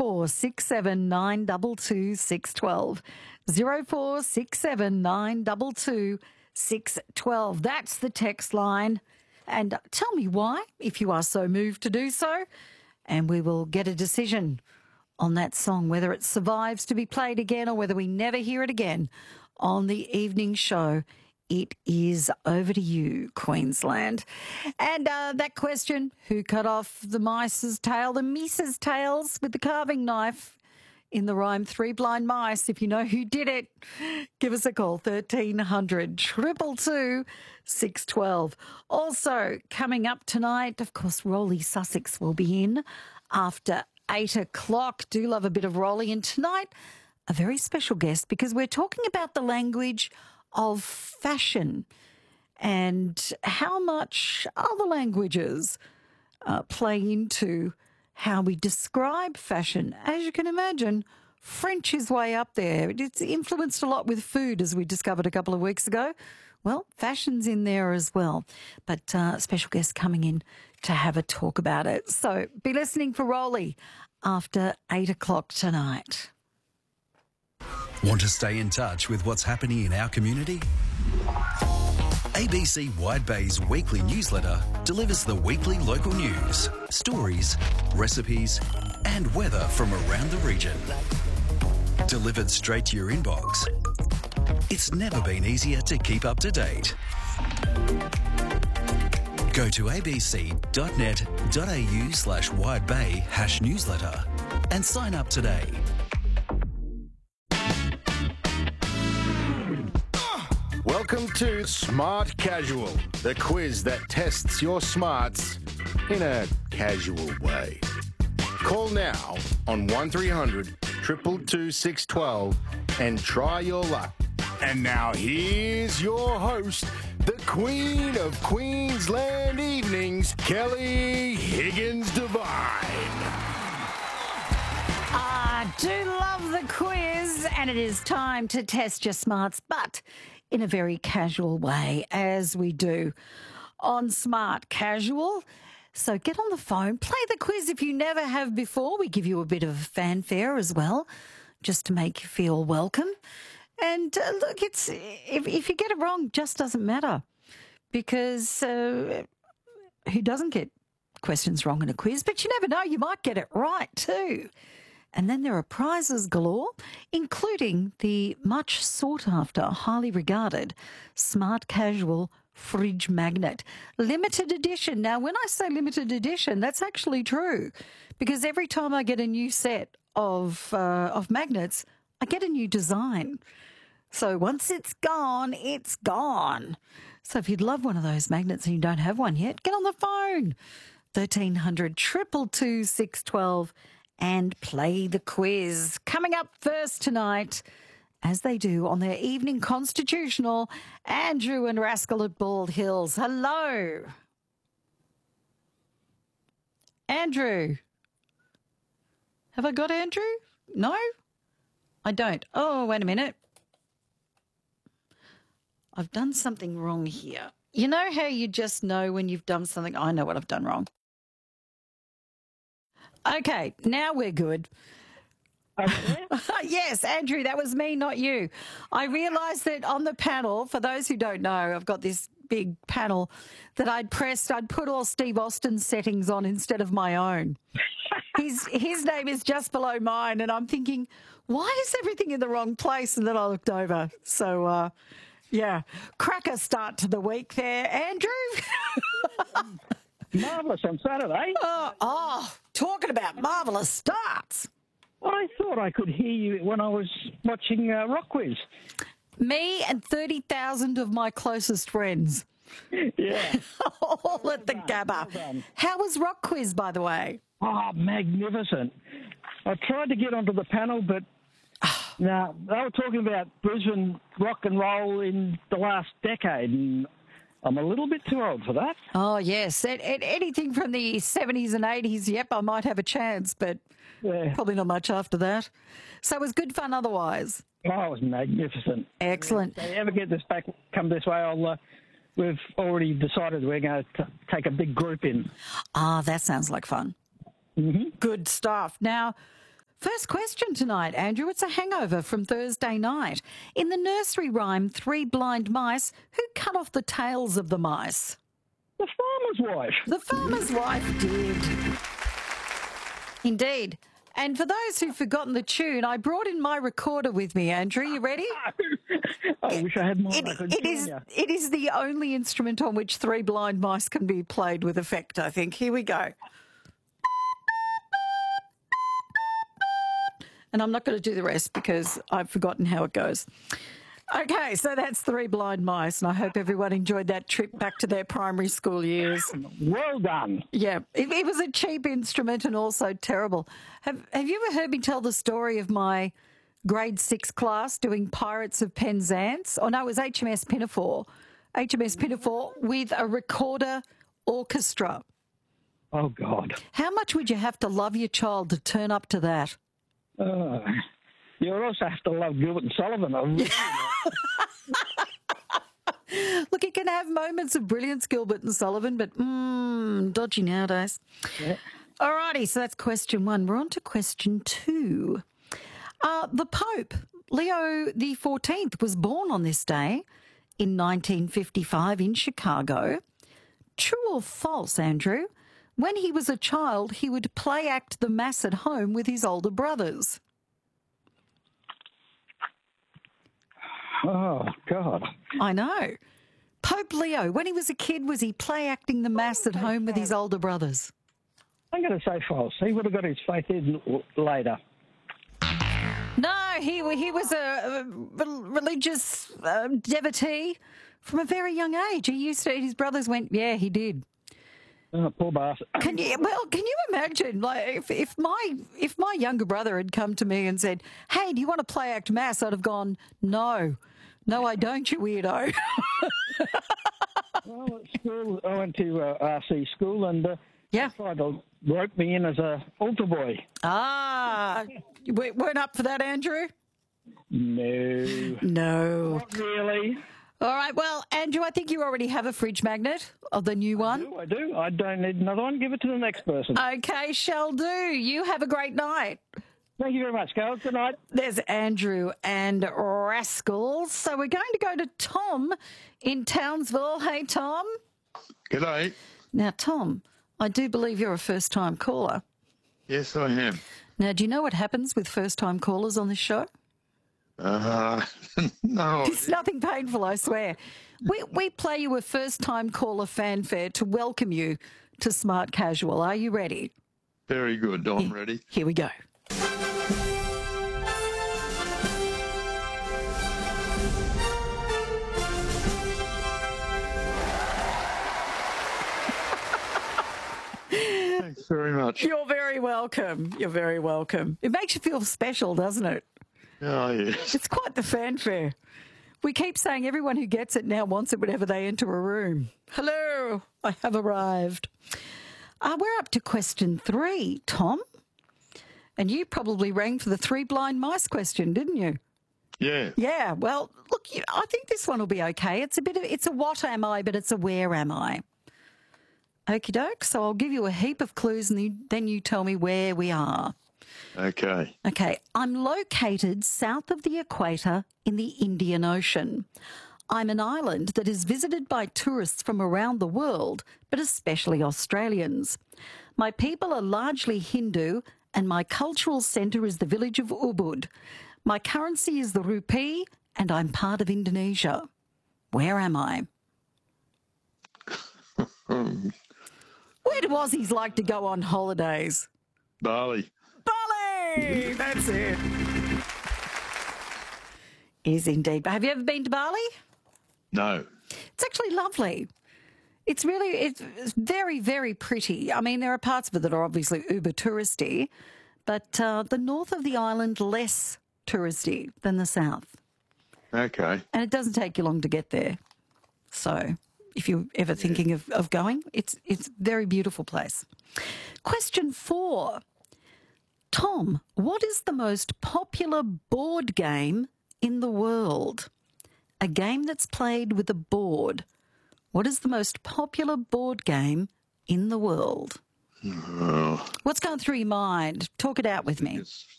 0467 922 612. 0467 922 612. That's the text line. And tell me why, if you are so moved to do so, and we will get a decision on that song, whether it survives to be played again or whether we never hear it again on the evening show. It is over to you, Queensland. And that question, who cut off the mice's tail, the mice's tails with the carving knife in the rhyme Three Blind Mice? If you know who did it, give us a call, 1300 222 612. Also, coming up tonight, of course, Rolly Sussex will be in after 8 o'clock. Do love a bit of Rolly. And tonight, a very special guest, because we're talking about the language of fashion and how much other languages play into how we describe fashion. As you can imagine, French is way up there. It's influenced a lot with food, as we discovered a couple of weeks ago. Well, fashion's in there as well. But special guest coming in to have a talk about it. So be listening for Rolly after 8 o'clock tonight. Want to stay in touch with what's happening in our community? ABC Wide Bay's weekly newsletter delivers the weekly local news, stories, recipes, and weather from around the region. Delivered straight to your inbox. It's never been easier to keep up to date. Go to abc.net.au/widebay/newsletter and sign up today. Welcome to Smart Casual, the quiz that tests your smarts in a casual way. Call now on 1300 222 612 and try your luck. And now here's your host, the Queen of Queensland Evenings, Kelly Higgins-Devine. I do love the quiz, and it is time to test your smarts, but in a very casual way, as we do on Smart Casual. So get on the phone, play the quiz if you never have before. We give you a bit of fanfare as well, just to make you feel welcome. And look, it's if you get it wrong, just doesn't matter, because who doesn't get questions wrong in a quiz? But you never know, you might get it right too. And then there are prizes galore, including the much sought-after, highly regarded Smart Casual fridge magnet. Limited edition. Now, when I say limited edition, that's actually true, because every time I get a new set of magnets, I get a new design. So once it's gone, it's gone. So if you'd love one of those magnets and you don't have one yet, get on the phone, 1300 222 612, and play the quiz. Coming up first tonight, as they do on their evening constitutional, Andrew and Rascal at Bald Hills. Hello. Andrew. Have I got Andrew? No? I don't. Oh, wait a minute. I've done something wrong here. You know how you just know when you've done something? I know what I've done wrong. Okay, now we're good. Okay. Yes, Andrew, that was me, not you. I realised that on the panel, for those who don't know, I've got this big panel that I'd put all Steve Austin's settings on instead of my own. His name is just below mine, and I'm thinking, why is everything in the wrong place? And then I looked over. So, yeah, cracker start to the week there, Andrew. Marvellous on Saturday. Talking about marvellous starts. I thought I could hear you when I was watching Rock Quiz. Me and 30,000 of my closest friends. Yeah. All at the Gabba. How was Rock Quiz, by the way? Oh, magnificent. I tried to get onto the panel, but no, they were talking about Brisbane rock and roll in the last decade, and I'm a little bit too old for that. Oh, yes. Anything from the 70s and 80s, yep, I might have a chance, but probably not much after that. So it was good fun otherwise. Oh, it was magnificent. Excellent. If they ever get this back, come this way, we've already decided we're going to take a big group in. Ah, that sounds like fun. Mm-hmm. Good stuff. Now, First question tonight, Andrew. It's a hangover from Thursday night. In the nursery rhyme, Three Blind Mice, who cut off the tails of the mice? The farmer's wife. The farmer's wife did. Indeed. And for those who've forgotten the tune, I brought in my recorder with me, Andrew. You ready? I wish I had mine. I could join you. It is the only instrument on which Three Blind Mice can be played with effect, I think. Here we go. And I'm not going to do the rest because I've forgotten how it goes. Okay, so that's Three Blind Mice, and I hope everyone enjoyed that trip back to their primary school years. Well done. Yeah, it was a cheap instrument and also terrible. Have you ever heard me tell the story of my grade 6 class doing Pirates of Penzance? Oh, no, it was HMS Pinafore. HMS Pinafore with a recorder orchestra. Oh, God. How much would you have to love your child to turn up to that? You also have to love Gilbert and Sullivan. I really Look, it can have moments of brilliance, Gilbert and Sullivan, but dodgy nowadays. Yeah. All righty, so that's question 1. We're on to question 2. The Pope, Leo the 14th, was born on this day in 1955 in Chicago. True or false, Andrew? When he was a child, he would play act the Mass at home with his older brothers. Oh, God. I know. Pope Leo, when he was a kid, was he play acting the Mass at home with his older brothers? I'm going to say false. He would have got his faith in later. No, he was a religious devotee from a very young age. He used to, his brothers went, yeah, he did. Oh, poor bastard. Can you imagine, like, if my younger brother had come to me and said, hey, do you want to play act Mass? I'd have gone, no, I don't, you weirdo. Well, at school, I went to RC school and Yeah. tried to rope me in as a altar boy. Ah, you weren't up for that, Andrew? No, No. not really. All right, well, Andrew, I think you already have a fridge magnet of the new one. I do. I don't need another one. Give it to the next person. Okay, shall do. You have a great night. Thank you very much, girls. Good night. There's Andrew and Rascals. So we're going to go to Tom in Townsville. Hey, Tom. G'day. Now, Tom, I do believe you're a first-time caller. Yes, I am. Now, do you know what happens with first-time callers on this show? No. It's nothing painful, I swear. We play you a first-time caller fanfare to welcome you to Smart Casual. Are you ready? Very good. I'm ready. Here we go. Thanks very much. You're very welcome. You're very welcome. It makes you feel special, doesn't it? Oh, yes. It's quite the fanfare. We keep saying everyone who gets it now wants it whenever they enter a room. Hello, I have arrived. We're up to question 3, Tom. And you probably rang for the Three Blind Mice question, didn't you? Yeah. Yeah, well, look, I think this one will be okay. It's a what am I, but it's a where am I. Okie doke, so I'll give you a heap of clues and then you tell me where we are. Okay. Okay, I'm located south of the equator in the Indian Ocean. I'm an island that is visited by tourists from around the world, but especially Australians. My people are largely Hindu, and my cultural centre is the village of Ubud. My currency is the rupee, and I'm part of Indonesia. Where am I? Where do Aussies like to go on holidays? Bali. Bali! That's it. Is indeed. Have you ever been to Bali? No. It's actually lovely. It's very, very pretty. I mean, there are parts of it that are obviously uber touristy, but the north of the island less touristy than the south. Okay. And it doesn't take you long to get there. So if you're ever thinking of going, it's a very beautiful place. Question 4. Tom, what is the most popular board game in the world? A game that's played with a board. What is the most popular board game in the world? What's going through your mind? Talk it out with me. It's